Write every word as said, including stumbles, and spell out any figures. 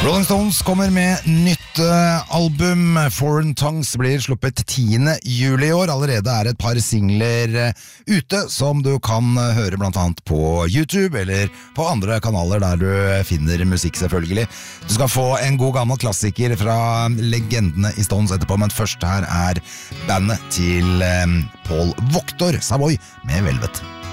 Rolling Stones kommer med nytt uh, album. Foreign Tongues blir sluppet tiende juli i år. Allerede er et par singler uh, ute som du kan uh, høre blant annet på YouTube eller på andre kanaler der du finner musikk selvfølgelig. Du skal få en god gammel klassiker fra legendene i Stones etterpå, men først her er bandet til um, Paul Voktor Savoy med Velvet.